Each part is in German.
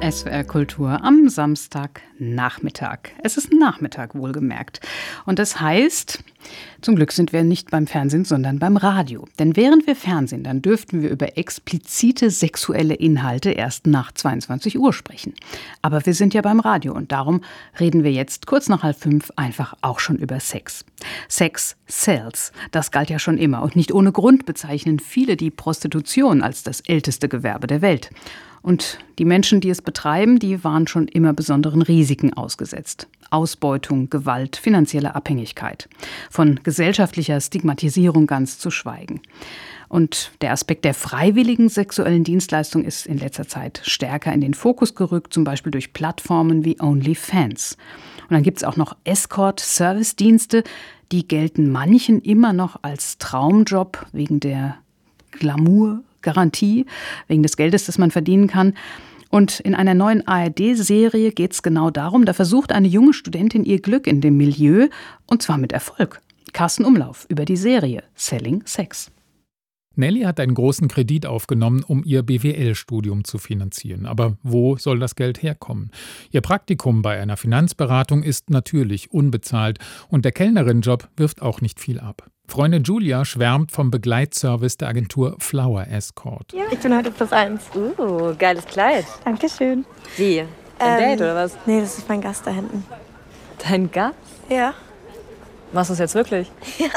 SWR Kultur am Samstagnachmittag. Es ist Nachmittag, wohlgemerkt. Und das heißt, zum Glück sind wir nicht beim Fernsehen, sondern beim Radio. Denn während wir Fernsehen, dann dürften wir über explizite sexuelle Inhalte erst nach 22 Uhr sprechen. Aber wir sind ja beim Radio und darum reden wir jetzt kurz nach 4:30 einfach auch schon über Sex. Sex sells, das galt ja schon immer. Und nicht ohne Grund bezeichnen viele die Prostitution als das älteste Gewerbe der Welt. Und die Menschen, die es betreiben, die waren schon immer besonderen Risiken ausgesetzt. Ausbeutung, Gewalt, finanzielle Abhängigkeit. Von gesellschaftlicher Stigmatisierung ganz zu schweigen. Und der Aspekt der freiwilligen sexuellen Dienstleistung ist in letzter Zeit stärker in den Fokus gerückt, zum Beispiel durch Plattformen wie OnlyFans. Und dann gibt es auch noch Escort-Service-Dienste, die gelten manchen immer noch als Traumjob wegen der Glamour-Garantie, wegen des Geldes, das man verdienen kann. Und in einer neuen ARD-Serie geht es genau darum, da versucht eine junge Studentin ihr Glück in dem Milieu, und zwar mit Erfolg. Carsten Umlauf über die Serie Selling Sex. Nelly hat einen großen Kredit aufgenommen, um ihr BWL-Studium zu finanzieren. Aber wo soll das Geld herkommen? Ihr Praktikum bei einer Finanzberatung ist natürlich unbezahlt und der Kellnerinnenjob wirft auch nicht viel ab. Freundin Julia schwärmt vom Begleitservice der Agentur Flower Escort. Ja, ich bin heute +1. Geiles Kleid. Dankeschön. Wie? Ein Date oder was? Nee, das ist mein Gast da hinten. Dein Gast? Ja. Machst du es jetzt wirklich? Ja.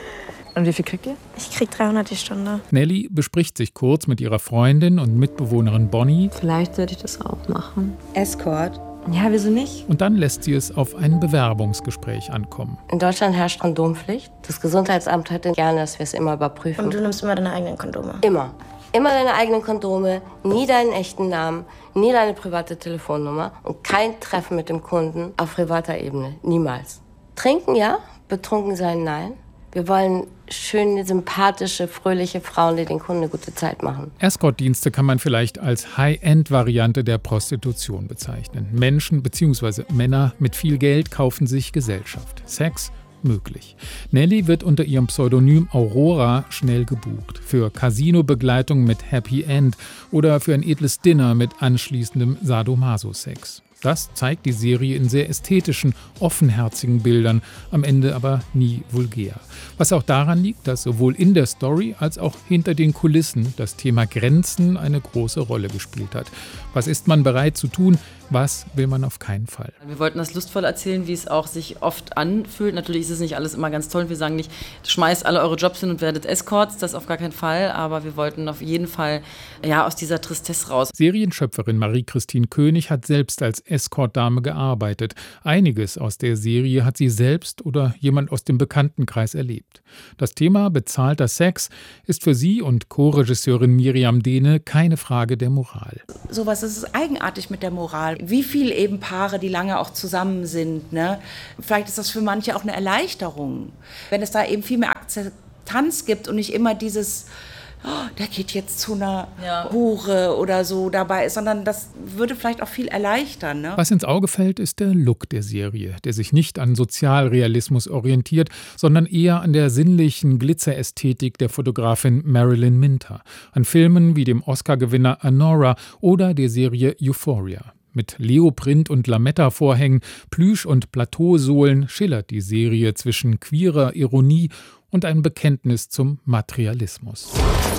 Und wie viel kriegt ihr? Ich krieg 300 die Stunde. Nelly bespricht sich kurz mit ihrer Freundin und Mitbewohnerin Bonnie. Vielleicht sollte ich das auch machen. Escort? Ja, wieso nicht? Und dann lässt sie es auf ein Bewerbungsgespräch ankommen. In Deutschland herrscht Kondompflicht. Das Gesundheitsamt hätte gerne, dass wir es immer überprüfen. Und du nimmst immer deine eigenen Kondome? Immer. Immer deine eigenen Kondome, nie deinen echten Namen, nie deine private Telefonnummer und kein Treffen mit dem Kunden auf privater Ebene. Niemals. Trinken ja, betrunken sein nein. Wir wollen schöne, sympathische, fröhliche Frauen, die den Kunden eine gute Zeit machen. Escort-Dienste kann man vielleicht als High-End-Variante der Prostitution bezeichnen. Menschen bzw. Männer mit viel Geld kaufen sich Gesellschaft. Sex möglich. Nelly wird unter ihrem Pseudonym Aurora schnell gebucht. Für Casino-Begleitung mit Happy End oder für ein edles Dinner mit anschließendem Sadomaso-Sex. Das zeigt die Serie in sehr ästhetischen, offenherzigen Bildern, am Ende aber nie vulgär. Was auch daran liegt, dass sowohl in der Story als auch hinter den Kulissen das Thema Grenzen eine große Rolle gespielt hat. Was ist man bereit zu tun? Was will man auf keinen Fall? Wir wollten das lustvoll erzählen, wie es auch sich oft anfühlt. Natürlich ist es nicht alles immer ganz toll. Wir sagen nicht, schmeißt alle eure Jobs hin und werdet Escorts. Das auf gar keinen Fall. Aber wir wollten auf jeden Fall aus dieser Tristesse raus. Serienschöpferin Marie-Christine König hat selbst als Escort-Dame gearbeitet. Einiges aus der Serie hat sie selbst oder jemand aus dem Bekanntenkreis erlebt. Das Thema bezahlter Sex ist für sie und Co-Regisseurin Miriam Dehne keine Frage der Moral. Sowas ist eigenartig mit der Moral. Wie viele eben Paare, die lange auch zusammen sind, ne? Vielleicht ist das für manche auch eine Erleichterung, wenn es da eben viel mehr Akzeptanz gibt und nicht immer dieses, der geht jetzt zu einer Hure oder so dabei ist, sondern das würde vielleicht auch viel erleichtern. Ne? Was ins Auge fällt, ist der Look der Serie, der sich nicht an Sozialrealismus orientiert, sondern eher an der sinnlichen Glitzerästhetik der Fotografin Marilyn Minter, an Filmen wie dem Oscar-Gewinner Anora oder der Serie Euphoria. Mit Leoprint- und Lametta-Vorhängen, Plüsch- und Plateausohlen schillert die Serie zwischen queerer Ironie und einem Bekenntnis zum Materialismus.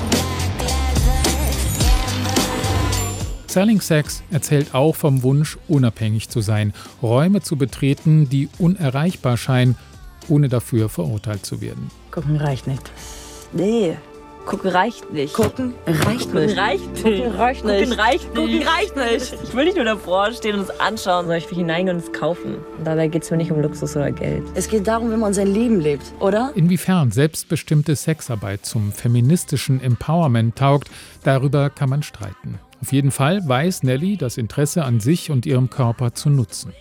Selling Sex erzählt auch vom Wunsch, unabhängig zu sein, Räume zu betreten, die unerreichbar scheinen, ohne dafür verurteilt zu werden. Gucken reicht nicht. Nee, gucken reicht nicht. Gucken reicht nicht. Gucken reicht nicht. Gucken reicht nicht. Gucken reicht nicht. Ich will nicht nur davor stehen und es anschauen, sondern ich will hineingehen und es kaufen. Und dabei geht es mir nicht um Luxus oder Geld. Es geht darum, wie man sein Leben lebt, oder? Inwiefern selbstbestimmte Sexarbeit zum feministischen Empowerment taugt, darüber kann man streiten. Auf jeden Fall weiß Nelly das Interesse an sich und ihrem Körper zu nutzen.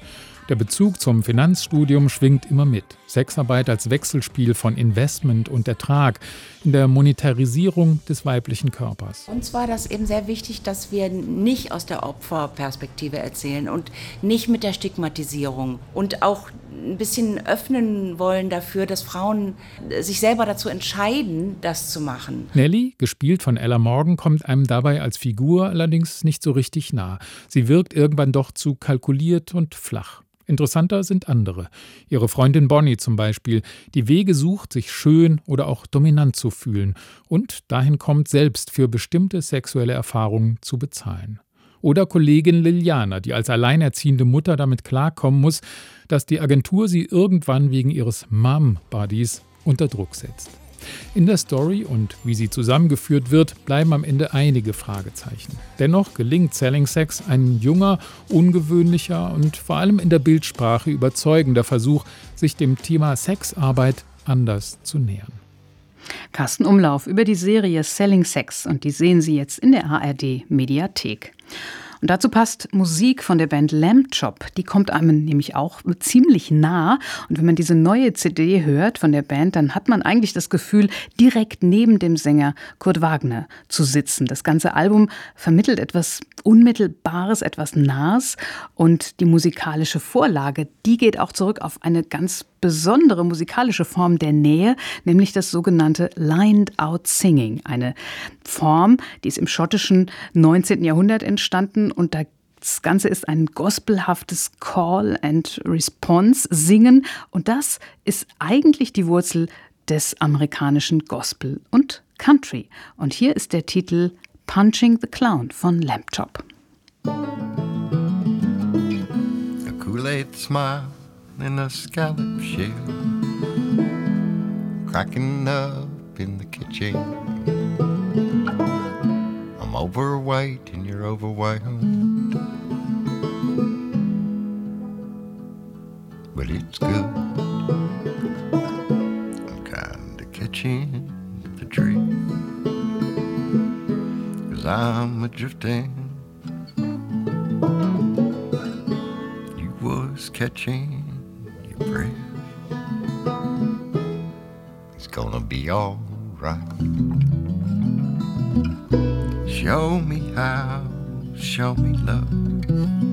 Der Bezug zum Finanzstudium schwingt immer mit. Sexarbeit als Wechselspiel von Investment und Ertrag in der Monetarisierung des weiblichen Körpers. Uns war das eben sehr wichtig, dass wir nicht aus der Opferperspektive erzählen und nicht mit der Stigmatisierung und auch ein bisschen öffnen wollen dafür, dass Frauen sich selber dazu entscheiden, das zu machen. Nelly, gespielt von Ella Morgan, kommt einem dabei als Figur allerdings nicht so richtig nah. Sie wirkt irgendwann doch zu kalkuliert und flach. Interessanter sind andere. Ihre Freundin Bonnie zum Beispiel, die Wege sucht, sich schön oder auch dominant zu fühlen und dahin kommt, selbst für bestimmte sexuelle Erfahrungen zu bezahlen. Oder Kollegin Liliana, die als alleinerziehende Mutter damit klarkommen muss, dass die Agentur sie irgendwann wegen ihres Mom-Buddies unter Druck setzt. In der Story und wie sie zusammengeführt wird, bleiben am Ende einige Fragezeichen. Dennoch gelingt Selling Sex ein junger, ungewöhnlicher und vor allem in der Bildsprache überzeugender Versuch, sich dem Thema Sexarbeit anders zu nähern. Carsten Umlauf über die Serie Selling Sex und die sehen Sie jetzt in der ARD-Mediathek. Und dazu passt Musik von der Band Lamb Chop. Die kommt einem nämlich auch ziemlich nah. Und wenn man diese neue CD hört von der Band, dann hat man eigentlich das Gefühl, direkt neben dem Sänger Kurt Wagner zu sitzen. Das ganze Album vermittelt etwas Unmittelbares, etwas Nahes. Und die musikalische Vorlage, die geht auch zurück auf eine ganz besondere musikalische Form der Nähe, nämlich das sogenannte Lined-Out Singing. Eine Form, die ist im schottischen 19. Jahrhundert entstanden und das Ganze ist ein gospelhaftes Call-and-Response-Singen und das ist eigentlich die Wurzel des amerikanischen Gospel und Country. Und hier ist der Titel Punching the Clown von Lamb Chop. A Kool-Aid smile in a scallop shell, cracking up in the kitchen. I'm overweight and you're overwhelmed, but it's good. I'm kinda catching the drift, 'cause I'm a-drifting. You was catching breath. It's gonna be all right. Show me how, show me love.